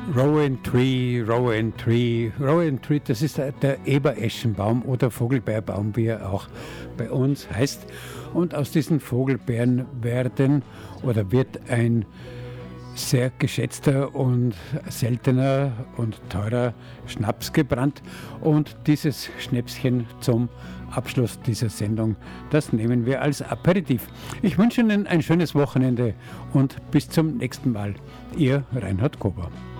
Rowan Tree, Rowan Tree, Rowan Tree, das ist der Ebereschenbaum oder Vogelbeerbaum, wie er auch bei uns heißt. Und aus diesen Vogelbeeren wird ein sehr geschätzter und seltener und teurer Schnaps gebrannt. Und dieses Schnäpschen zum Abschluss dieser Sendung, das nehmen wir als Aperitif. Ich wünsche Ihnen ein schönes Wochenende und bis zum nächsten Mal. Ihr Reinhard Kober.